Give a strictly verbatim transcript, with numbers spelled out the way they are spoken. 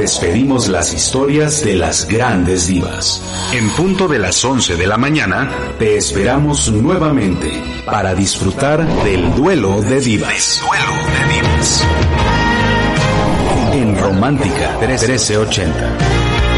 despedimos las historias de las grandes divas. En punto de las once de la mañana, te esperamos nuevamente para disfrutar del duelo de divas. Duelo de divas. En Romántica trece ochenta.